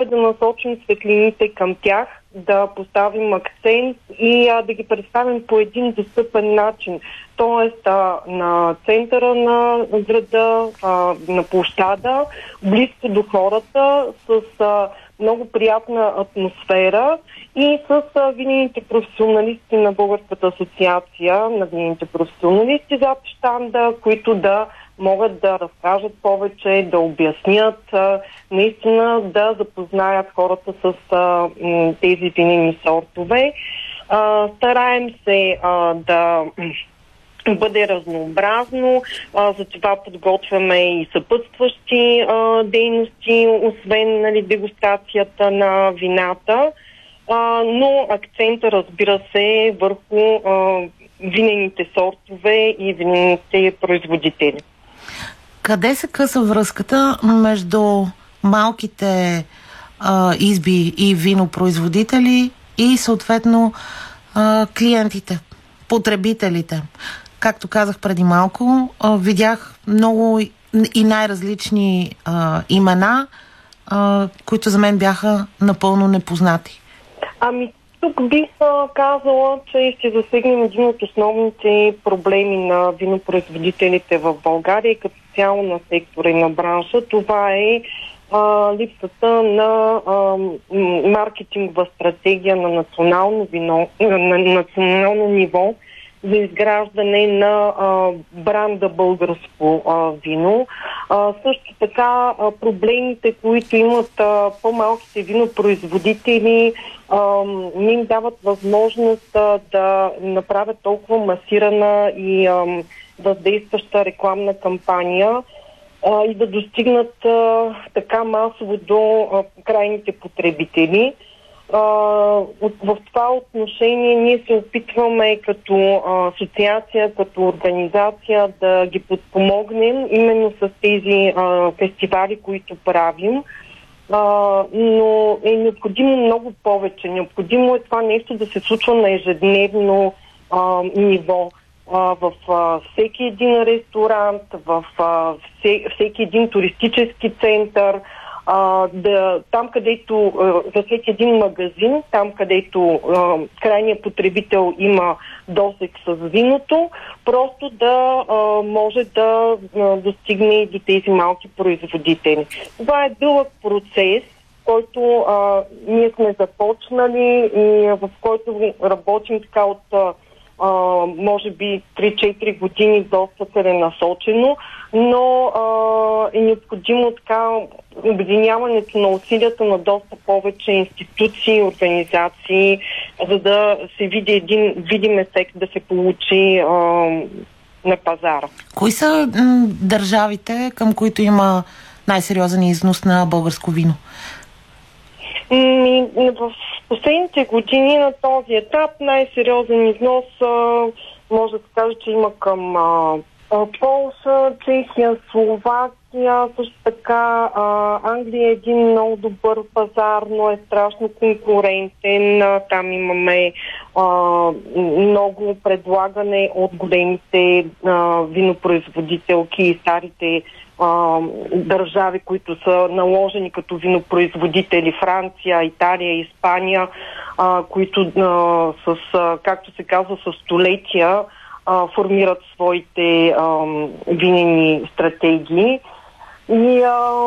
да насочим светлините към тях, да поставим акцент и да ги представим по един достъпен начин. Тоест на центъра на града, на площада, близко до хората, с много приятна атмосфера и с винените професионалисти на Българската асоциация на винените професионалисти зад щанда, които да могат да разкажат повече, да обяснят, наистина да запознаят хората с тези винени сортове. Стараем се да бъде разнообразно, затова подготвяме и съпътстващи дейности, освен дегустацията на вината, но акцента, разбира се, върху винените сортове и винените производители. Къде се къса връзката между малките изби и винопроизводители и съответно клиентите, потребителите? Както казах преди малко, видях много и най-различни имена, които за мен бяха напълно непознати. Тук бих казала, че ще засегнем един от основните проблеми на винопроизводителите в България и като цяло на сектора и на бранша. Това е липсата на маркетингова стратегия на национално ниво за изграждане на бранда българско вино. Също така проблемите, които имат по-малките винопроизводители, не им дават възможност да направят толкова масирана и въздействаща рекламна кампания и да достигнат така масово до крайните потребители. В това отношение ние се опитваме като асоциация, като организация да ги подпомогнем именно с тези фестивали, които правим. Но е необходимо много повече. Необходимо е това нещо да се случва на ежедневно ниво. В всеки един ресторант, в всеки един туристически център, там където, за всеки един магазин, там където крайният потребител има досег с виното, просто да може да достигне и до тези малки производители. Това е дълъг процес, който ние сме започнали и в който работим така от може би 3-4 години доста целенасочено, но е необходимо така обединяването на усилията на доста повече институции, организации, за да се види един видим ефект да се получи на пазара. Кои са държавите, към които има най-сериозен износ на българско вино? В последните години на този етап най-сериозен износ може да се каже, че има към Полша, Чехия, Словакия, също така Англия е един много добър пазар, но е страшно конкурентен. Там имаме много предлагане от големите винопроизводителки и старите държави, които са наложени като винопроизводители, Франция, Италия, Испания, които както се казва, със столетия формират своите винени стратегии. И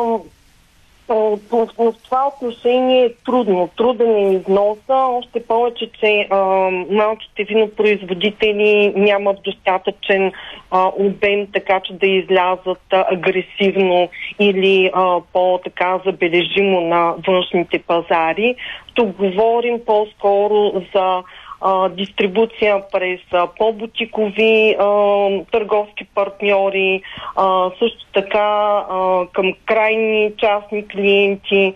в това отношение е труден е износа, още повече, че малките винопроизводители нямат достатъчен обем, така че да излязат агресивно или по-така забележимо на външните пазари. Тук говорим по-скоро за дистрибуция през по-бутикови търговски партньори, също така към крайни частни клиенти.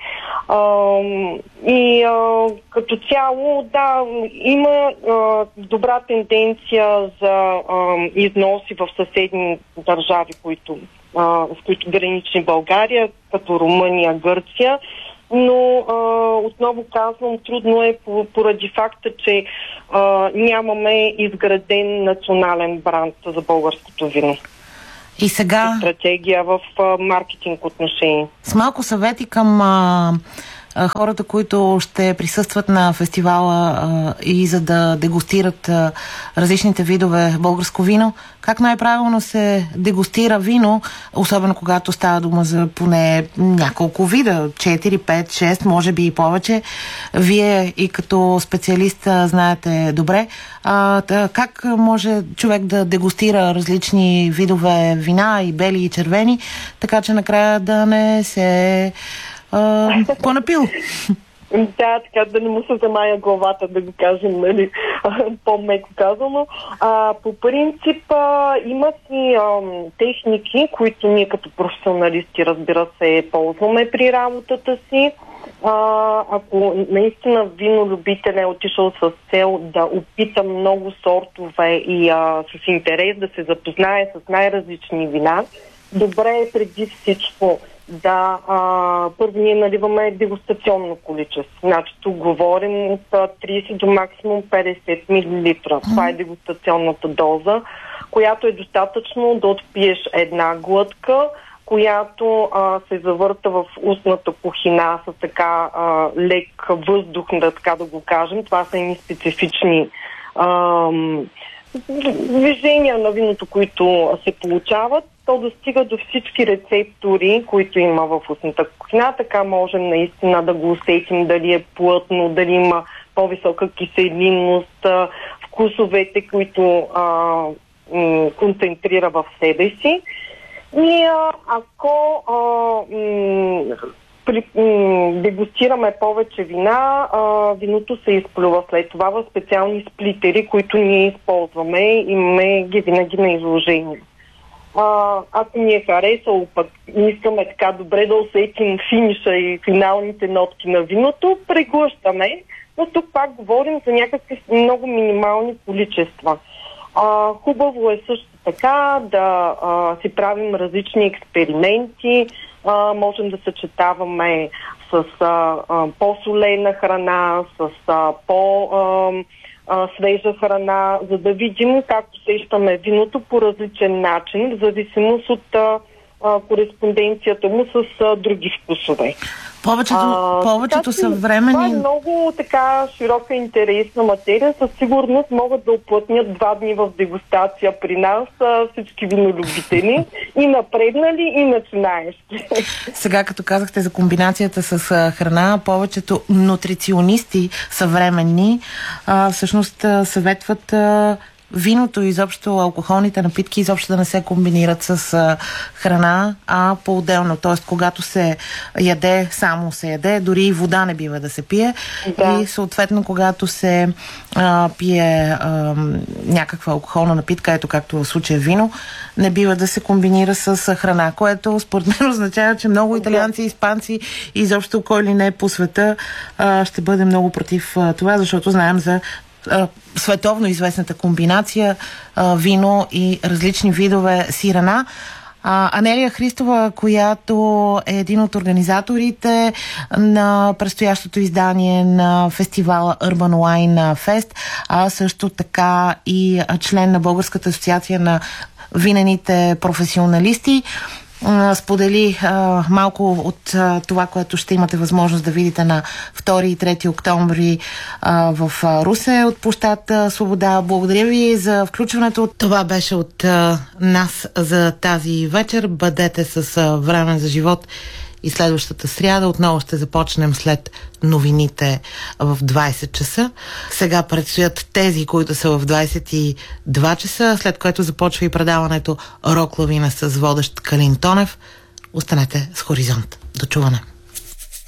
И като цяло, да, има добра тенденция за износи в съседни държави, с които гранични България, като Румъния, Гърция. Но отново казвам, трудно е поради факта, че нямаме изграден национален бранд за българското вино. И сега... Стратегия в маркетинг отношение. С малко съвети към хората, които ще присъстват на фестивала и за да дегустират различните видове българско вино, как най-правилно се дегустира вино, особено когато става дума за поне няколко вида, 4, 5, 6, може би и повече. Вие и като специалист знаете добре. Как може човек да дегустира различни видове вина, и бели, и червени, така че накрая да не се понапил? Да, така да не му се замая главата, да го кажем, нали, по-меко казано. По принцип има си техники, които ние като професионалисти, разбира се, ползваме при работата си. Ако наистина винолюбител е отишъл с цел да опита много сортове и с интерес да се запознае с най-различни вина, добре е преди всичко да първо ние наливаме дегустационно количество. Значи тук говорим от 30 до максимум 50 мл. Това е дегустационната доза, която е достатъчно да отпиеш една глътка, която се завърта в устната кухина с така лек въздух, така да го кажем. Това са едни специфични движения на виното, които се получават. То достига до всички рецептори, които има в устната кухина. Така можем наистина да го усетим дали е плътно, дали има по-висока киселинност, вкусовете, които концентрира в себе си. И ако дегустираме повече вина, виното се изплюва след това в специални сплитери, които ние използваме. Имаме ги винаги на изложение. Ако ни е харесало, пък искаме така добре да усетим финиша и финалните нотки на виното, преглъщаме, но тук пак говорим за някакви много минимални количества. Хубаво е също така да си правим различни експерименти, можем да съчетаваме с по-солена храна, с свежа храна, за да видим как усещаме виното по различен начин, в зависимост от кореспонденцията му с други вкусове. Повечето съвремени... Това е много така широка и интересна материя. Със сигурност могат да оплътнят 2 дни в дегустация при нас всички винолюбители, и напреднали, и начинаещи. Сега, като казахте за комбинацията с храна, повечето нутриционисти съвременни всъщност съветват виното и изобщо алкохолните напитки изобщо да не се комбинират с храна, а по-отделно. Тоест, когато се яде, само се яде, дори и вода не бива да се пие. Да. И съответно, когато се пие някаква алкохолна напитка, ето както в случая вино, не бива да се комбинира с храна, което според мен означава, че много италианци, испанци и изобщо кой ли не по света ще бъде много против това, защото знаем за световно известната комбинация вино и различни видове сирена. Анелия Христова, която е един от организаторите на предстоящото издание на фестивала Urban Wine Fest, а също така и член на Българската асоциация на винените професионалисти, сподели малко от това, което ще имате възможност да видите на 2 и 3 октомври в Русе от площад Свобода. Благодаря ви за включването. Това беше от нас за тази вечер. Бъдете с Време за живот и следващата сряда отново ще започнем след новините в 20 часа. Сега предстоят тези, които са в 22 часа, след което започва и предаването Рок лавина с водещ Калин Тонев. Останете с Хоризонт. До чуване!